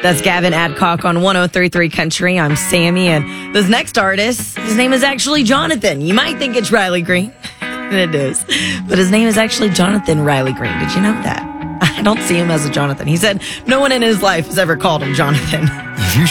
That's Gavin Adcock on 103.3 Country. I'm Sammy, and this next artist, his name is actually Jonathan. You might think it's Riley Green, and it is, but his name is actually Jonathan Riley Green. Did you know that? I don't see him as a Jonathan. He said no one in his life has ever called him Jonathan.